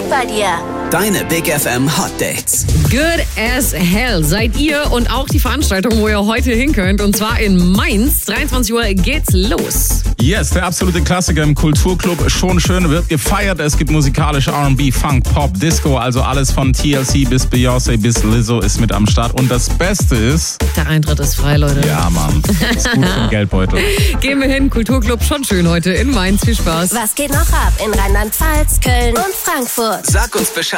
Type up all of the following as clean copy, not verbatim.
Perfekt bei dir. Deine Big FM Hot Dates. Good as hell seid ihr und auch die Veranstaltung, wo ihr heute hin könnt. Und zwar in Mainz. 23 Uhr geht's los. Yes, der absolute Klassiker im Kulturclub. Schon schön, wird gefeiert. Es gibt musikalische R&B, Funk, Pop, Disco. Also alles von TLC bis Beyoncé bis Lizzo ist mit am Start. Und das Beste ist... Der Eintritt ist frei, Leute. Ja, Mann. Ist gut für den Geldbeutel. Gehen wir hin. Kulturclub schon schön heute in Mainz. Viel Spaß. Was geht noch ab in Rheinland-Pfalz, Köln und Frankfurt? Sag uns Bescheid.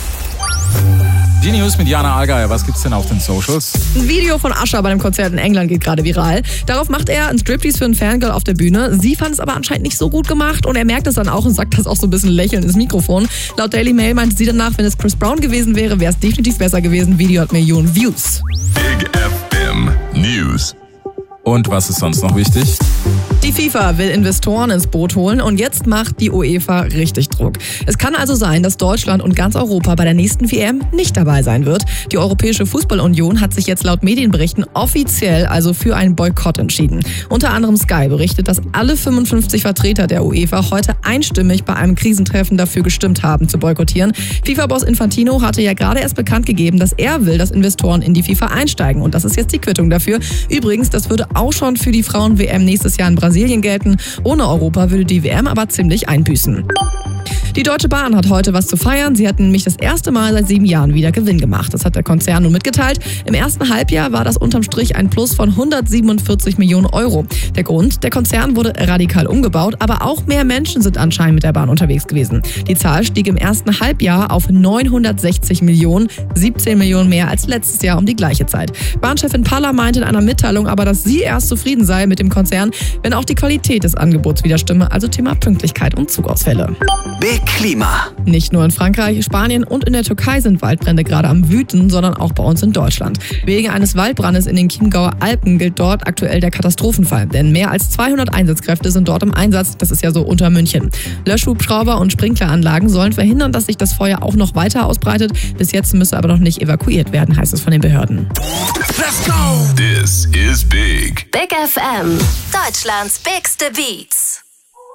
Die News mit Jana Allgeier. Was gibt's denn auf den Socials? Ein Video von Usher bei einem Konzert in England geht gerade viral. Darauf macht er ein Striptease für ein Fangirl auf der Bühne. Sie fand es aber anscheinend nicht so gut gemacht und er merkt es dann auch und sagt das auch so ein bisschen lächelnd ins Mikrofon. Laut Daily Mail meinte sie danach, wenn es Chris Brown gewesen wäre, wäre es definitiv besser gewesen. Video hat Millionen Views. Big FM News. Und was ist sonst noch wichtig? Die FIFA will Investoren ins Boot holen und jetzt macht die UEFA richtig Druck. Es kann also sein, dass Deutschland und ganz Europa bei der nächsten WM nicht dabei sein wird. Die Europäische Fußballunion hat sich jetzt laut Medienberichten offiziell also für einen Boykott entschieden. Unter anderem Sky berichtet, dass alle 55 Vertreter der UEFA heute einstimmig bei einem Krisentreffen dafür gestimmt haben, zu boykottieren. FIFA-Boss Infantino hatte ja gerade erst bekannt gegeben, dass er will, dass Investoren in die FIFA einsteigen. Und das ist jetzt die Quittung dafür. Übrigens, das würde auch schon für die Frauen-WM nächstes Jahr in Brasilien gelten. Ohne Europa würde die WM aber ziemlich einbüßen. Die Deutsche Bahn hat heute was zu feiern. Sie hat nämlich das erste Mal seit 7 Jahren wieder Gewinn gemacht. Das hat der Konzern nun mitgeteilt. Im ersten Halbjahr war das unterm Strich ein Plus von 147 Millionen Euro. Der Grund? Der Konzern wurde radikal umgebaut, aber auch mehr Menschen sind anscheinend mit der Bahn unterwegs gewesen. Die Zahl stieg im ersten Halbjahr auf 960 Millionen, 17 Millionen mehr als letztes Jahr um die gleiche Zeit. Bahnchefin Palla meinte in einer Mitteilung aber, dass sie erst zufrieden sei mit dem Konzern, wenn auch die Qualität des Angebots wieder stimme, also Thema Pünktlichkeit und Zugausfälle. Big Klima. Nicht nur in Frankreich, Spanien und in der Türkei sind Waldbrände gerade am Wüten, sondern auch bei uns in Deutschland. Wegen eines Waldbrandes in den Chiemgauer Alpen gilt dort aktuell der Katastrophenfall, denn mehr als 200 Einsatzkräfte sind dort im Einsatz, das ist ja so unter München. Löschhubschrauber und Sprinkleranlagen sollen verhindern, dass sich das Feuer auch noch weiter ausbreitet. Bis jetzt müsse aber noch nicht evakuiert werden, heißt es von den Behörden. Let's go! This is Big. Big FM, Deutschlands bigste Beats.